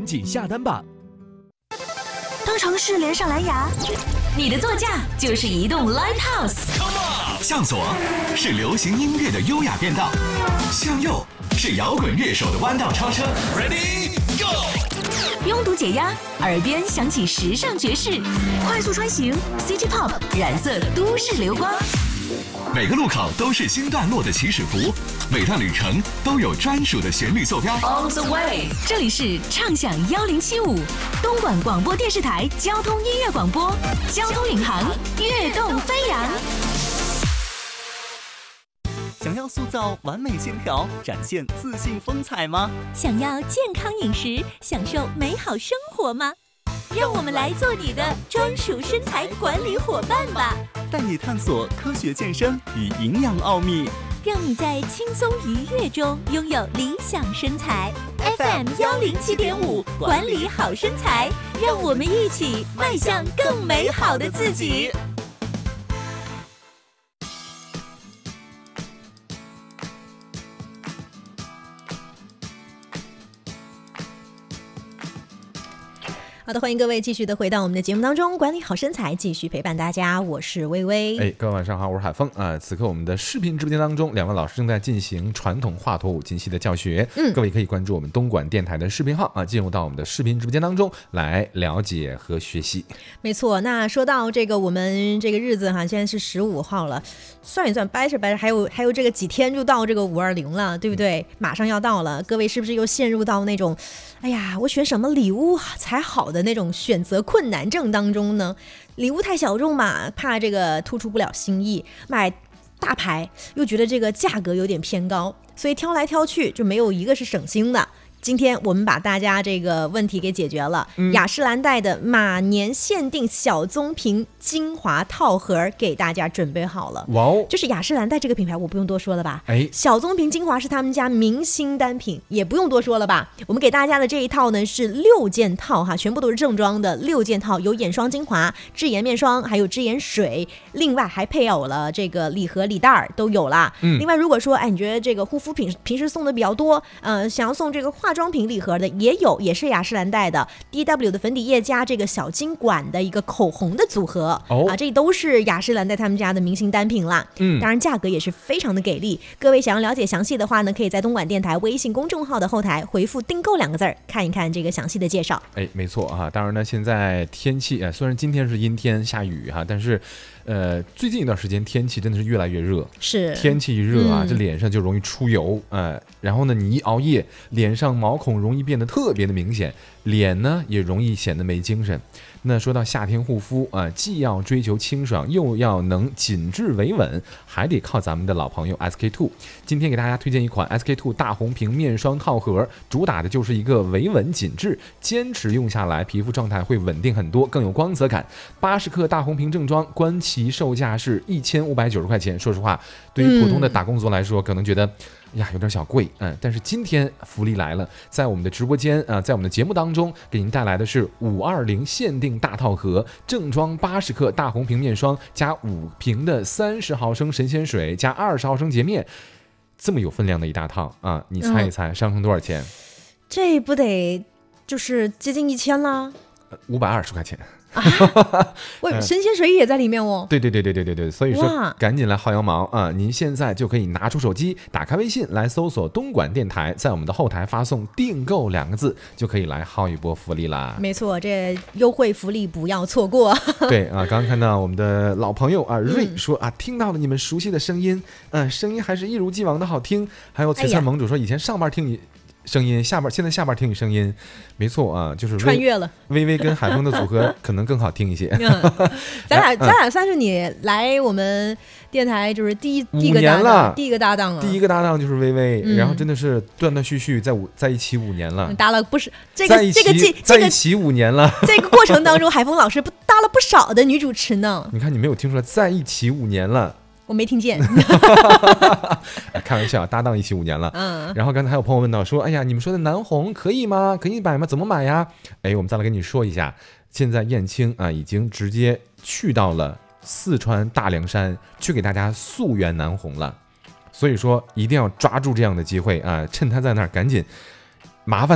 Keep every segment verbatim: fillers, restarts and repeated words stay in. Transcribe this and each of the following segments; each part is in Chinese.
紧下单吧。 当城市连上蓝牙，你的座驾就是移动 Live House。 向左是流行音乐的优雅变道，向右是摇滚乐手的弯道超车。Ready Go！ 拥堵解压，耳边响起时尚爵士，快速穿行 City Pop 染色都市流光。 每个路口都是新段落的起始符，每段旅程都有专属的旋律坐标。 On the way， 这里是畅享一零七五东莞广播电视台交通音乐广播，交通领航，跃动飞扬。 想要塑造完美线条，展现自信风采吗？ 想要健康饮食，享受美好生活吗？让我们来做你的专属身材管理伙伴吧， 带你探索科学健身与营养奥秘， 让你在轻松愉悦中拥有理想身材。F M 一零七点五，管理好身材，让我们一起迈向更美好的自己。 好的，欢迎各位继续的回到我们的节目当中，管理好身材，继续陪伴大家，我是薇薇。 哎，各位晚上好，我是海峰啊。此刻我们的视频直播间当中，两位老师正在进行传统华佗舞精细的教学，嗯，各位可以关注我们东莞电台的视频号啊，进入到我们的视频直播间当中来了解和学习。 没错，那说到这个我们这个日子哈，现在是十五号了，算一算，掰扯掰扯，还有还有这个几天就到这个五二零了，对不对？嗯、马上要到了，各位是不是又陷入到那种，哎呀，我选什么礼物才好的那种选择困难症当中呢？礼物太小众嘛，怕这个突出不了心意；买大牌又觉得这个价格有点偏高，所以挑来挑去就没有一个是省心的。今天我们把大家这个问题给解决了，嗯、雅诗兰黛的马年限定小棕瓶精华套盒给大家准备好了。哇哦！就是雅诗兰黛这个品牌，我不用多说了吧？哎，小棕瓶精华是他们家明星单品，也不用多说了吧？我们给大家的这一套呢是六件套哈，全部都是正装的六件套，有眼霜精华、智颜面霜，还有智颜水，另外还配有了这个礼盒礼袋都有啦。嗯，另外如果说哎你觉得这个护肤品平时送的比较多，呃，想要送这个化妆品礼盒的也有，也是雅诗兰黛的 D W 的粉底液加这个小金管的一个口红的组合、哦、啊，这都是雅诗兰黛他们家的明星单品啦。嗯，当然价格也是非常的给力。各位想要了解详细的话呢，可以在东莞电台微信公众号的后台回复订购两个字儿，看一看这个详细的介绍。哎， 没错哈。当然呢，现在天气啊，虽然今天是阴天下雨哈，但是呃，最近一段时间天气真的是越来越热，是天气一热啊、嗯，这脸上就容易出油，呃，然后呢，你一熬夜，脸上毛孔容易变得特别的明显，脸呢也容易显得没精神。那说到夏天护肤啊、呃，既要追求清爽，又要能紧致维稳，还得靠咱们的老朋友 S K two。今天给大家推荐一款 S K two 大红瓶面霜套盒，主打的就是一个维稳紧致，坚持用下来，皮肤状态会稳定很多，更有光泽感。八十克大红瓶正装，官旗售价是一千五百九十块钱。说实话，对于普通的打工族来说，嗯、可能觉得呀有点小贵，嗯，但是今天福利来了，在我们的直播间啊、呃，在我们的节目当中，给您带来的是五二零限定大套盒，正装八十克大红瓶面霜加五瓶的三十毫升神仙水加二十毫升洁面，这么有分量的一大套啊！你猜一猜，上升多少钱？ 这不得就是接近一千了？ 五百二十块钱。 啊，喂，神仙水也在里面哦。 对对对对对对对，所以说赶紧来薅羊毛啊！您现在就可以拿出手机，打开微信来搜索东莞电台，在我们的后台发送订购两个字，就可以来薅一波福利啦。 没错，这优惠福利不要错过。 对啊，刚刚看到我们的老朋友啊瑞说、嗯、啊，听到了你们熟悉的声音，嗯、呃，声音还是一如既往的好听。还有璀璨盟主说，以前上班听你声音，下边现在下边听你声音，没错啊，就是穿越了。 微微跟海峰的组合可能更好听一些。 嗯、咱俩、嗯、咱俩算是你来我们电台就是第一第一个搭档，第一个搭档了。 第一个搭档就是微微、嗯，然后真的是断断续续在五在一起五年了， 搭了不是这个这个这在一起五年了。 这个过程当中，海峰老师不搭了不少的女主持呢。 你看你没有听出来，在一起五年了。 我没听见。 开玩笑，搭档一起五年了。嗯，然后刚才还有朋友问到说，哎呀，你们说的南红可以吗？可以买吗？怎么买呀？哎，我们再来跟你说一下，现在燕青啊已经直接去到了四川大凉山去给大家溯源南红了，所以说一定要抓住这样的机会啊，趁他在那儿赶紧麻烦他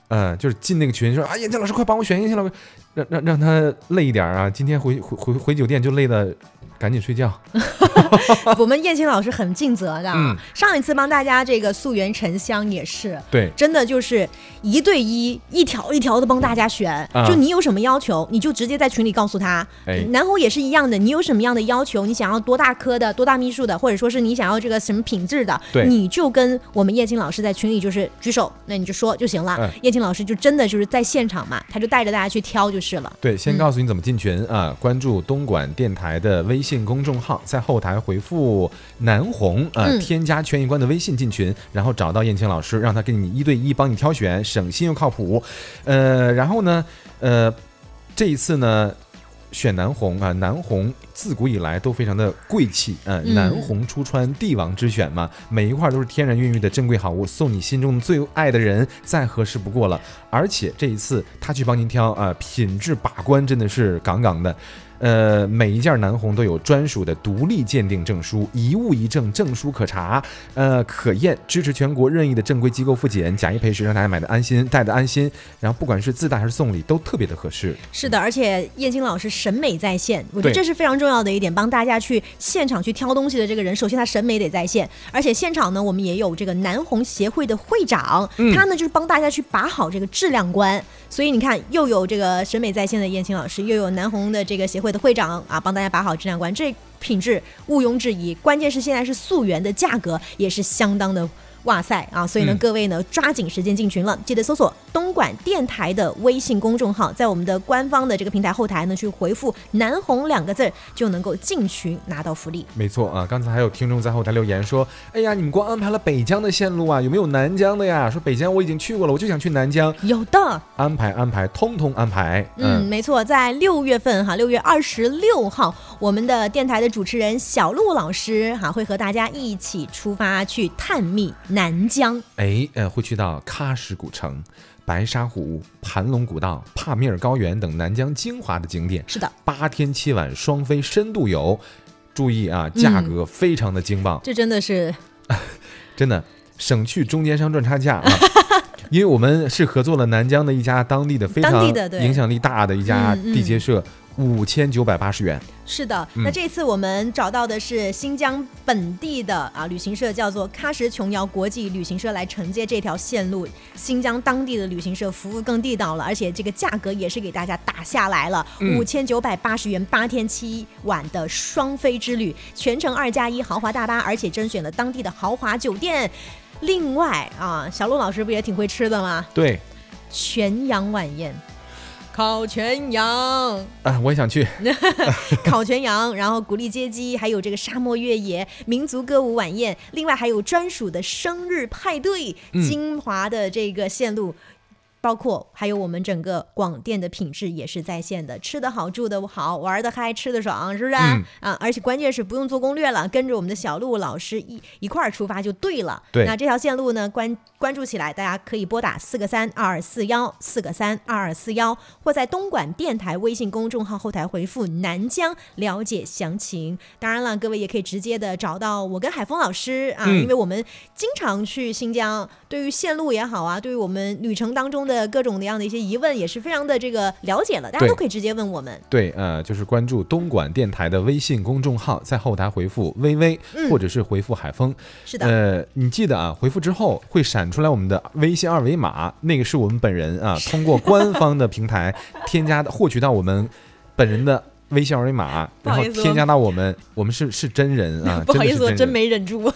呃，就是进那个群说啊，燕青老师快帮我选燕青老师，让让让他累一点啊，今天回回回回酒店就累的。赶紧睡觉。 我们燕青老师很尽责的、嗯、上一次帮大家这个溯源沉香也是， 对， 真的就是一对一一条一条的帮大家选、啊、就你有什么要求你就直接在群里告诉他、哎、南红也是一样的，你有什么样的要求，你想要多大颗的多大密数的，或者说是你想要这个什么品质的，你就跟我们燕青老师在群里就是举手，那你就说就行了、嗯、燕青老师就真的就是在现场嘛，他就带着大家去挑就是了。 对，先告诉你怎么进群、嗯、啊，关注东莞电台的微信公众号，在后台回复南红啊、呃嗯，添加全一关的微信进群，然后找到燕青老师，让他给你一对一帮你挑选，省心又靠谱。呃，然后呢，呃，这一次呢，选南红啊，南红自古以来都非常的贵气啊、呃嗯，南红出川帝王之选嘛，每一块都是天然孕育的珍贵好物，送你心中最爱的人，再合适不过了。而且这一次他去帮您挑啊、呃，品质把关真的是杠杠的。呃，每一件南红都有专属的独立鉴定证书，一物一证，证书可查，呃，可验，支持全国任意的正规机构复检，假一赔十，让大家买的安心，戴的安心。然后不管是自带还是送礼，都特别的合适。 是的，而且燕青老师审美在线，我觉得这是非常重要的一点，帮大家去现场去挑东西的这个人，首先他审美得在线，而且现场呢，我们也有这个南红协会的会长，嗯、他呢就是帮大家去把好这个质量关。所以你看，又有这个审美在线的燕青老师，又有南红的这个协会的会长啊，帮大家把好质量关，这品质毋庸置疑。关键是现在是溯源的价格也是相当的哇塞啊！所以呢，嗯、各位呢抓紧时间进群了，记得搜索东莞电台的微信公众号，在我们的官方的这个平台后台呢去回复南红两个字，就能够进群拿到福利。 没错啊，刚才还有听众在后台留言说，哎呀，你们光安排了北疆的线路啊，有没有南疆的呀？说北疆我已经去过了，我就想去南疆。 有的， 安排安排，通通安排。 嗯，嗯没错，在六月份哈，六月二十六号，我们的电台的主持人小鹿老师哈会和大家一起出发去探秘南疆。 哎，呃，会去到喀什古城、白沙湖、盘龙古道、帕米尔高原等南疆精华的景点。 是的，八天七晚双飞深度游，注意啊，价格非常的惊棒。 嗯、这真的是， 真的省去中间商赚差价啊！因为我们是合作了南疆的一家当地的非常影响力大的一家地接社。五千九百八十元。 是的，那这次我们找到的是新疆本地的啊旅行社，叫做喀什琼瑶国际旅行社来承接这条线路。新疆当地的旅行社服务更地道了，而且这个价格也是给大家打下来了，五千九百八十元八天七晚的双飞之旅，全程二加一豪华大巴，而且甄选了当地的豪华酒店。另外啊，小鹿老师不也挺会吃的吗？ 对， 全羊晚宴。烤全羊啊，我也想去烤全羊，然后鼓励接机，还有这个沙漠越野、民族歌舞晚宴，另外还有专属的生日派对，嗯、精华的这个线路。包括还有我们整个广电的品质也是在线的，吃得好，住得好，玩得嗨，吃得爽，是不是、嗯、啊？而且关键是不用做攻略了，跟着我们的小鹿老师一一块儿出发就对了。 对， 那这条线路呢，关关注起来，大家可以拨打四个三二二四幺四个三二二四幺，或在东莞电台微信公众号后台回复南疆了解详情。当然了，各位也可以直接的找到我跟海峰老师啊、嗯，因为我们经常去新疆，对于线路也好啊，对于我们旅程当中的各种各样的一些疑问也是非常的这个了解了，大家都可以直接问我们。 对，呃，就是关注东莞电台的微信公众号，在后台回复微微、嗯、或者是回复海峰。 是的， 呃，你记得啊，回复之后会闪出来我们的微信二维码，那个是我们本人啊，通过官方的平台添加的，获取到我们本人的微信二维码，然后添加到我们，我们是是真人啊， 不好意思，我真没忍住，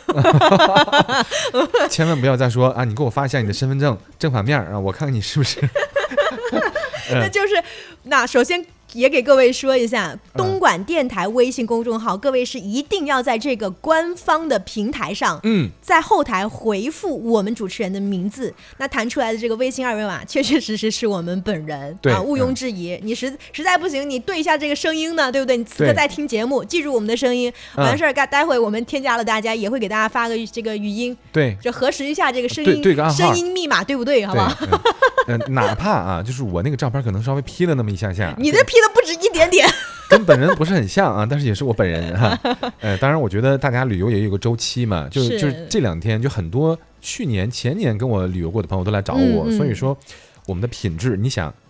千万不要再说啊，你给我发一下你的身份证正反面啊，我看看你是不是。 那就是那首先。也给各位说一下，东莞电台微信公众号、嗯、各位是一定要在这个官方的平台上，嗯，在后台回复我们主持人的名字，那弹出来的这个微信二维码确确实实是我们本人， 对啊，毋庸置疑、嗯、你实实在不行你对一下这个声音呢，对不对？你此刻在听节目，记住我们的声音，完事儿待会我们添加了大家也会给大家发个这个语音， 对， 就核实一下这个声音， 对对个暗号， 声音密码对不对，好不好？ 嗯呃、哪怕啊，就是我那个照片可能稍微 P 了那么一下下， 你的 P 的不止一点点， 跟本人不是很像啊，但是也是我本人哈。呃，当然我觉得大家旅游也有个周期嘛，就是就是这两天就很多去年前年跟我旅游过的朋友都来找我，嗯嗯、所以说。 我们的品质，你想